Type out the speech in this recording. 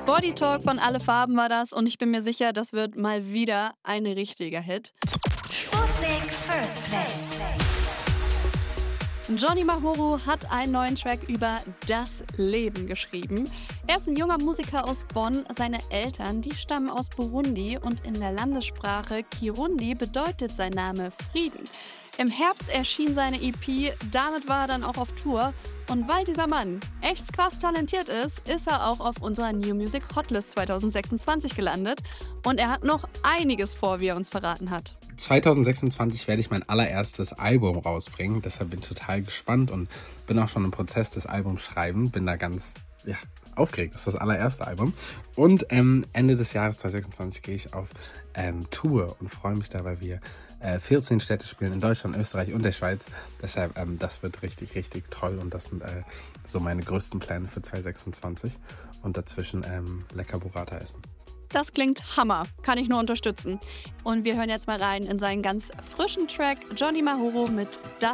Body Talk von Alle Farben war das und ich bin mir sicher, das wird mal wieder ein richtiger Hit. Sputnik First Play. Johnny Mahoro hat einen neuen Track über das Leben geschrieben. Er ist ein junger Musiker aus Bonn. Seine Eltern, die stammen aus Burundi und in der Landessprache Kirundi bedeutet sein Name Frieden. Im Herbst erschien seine EP, damit war er dann auch auf Tour. Und weil dieser Mann echt krass talentiert ist, ist er auch auf unserer New Music Hotlist 2026 gelandet. Und er hat noch einiges vor, wie er uns verraten hat. 2026 werde ich mein allererstes Album rausbringen, deshalb bin ich total gespannt und bin auch schon im Prozess des Albums schreiben, bin da ganz aufgeregt, das ist das allererste Album und Ende des Jahres 2026 gehe ich auf Tour und freue mich da, weil wir 14 Städte spielen in Deutschland, Österreich und der Schweiz, deshalb das wird richtig, richtig toll und das sind so meine größten Pläne für 2026 und dazwischen lecker Burrata essen. Das klingt Hammer, kann ich nur unterstützen. Und wir hören jetzt mal rein in seinen ganz frischen Track Johnny Mahoro mit Das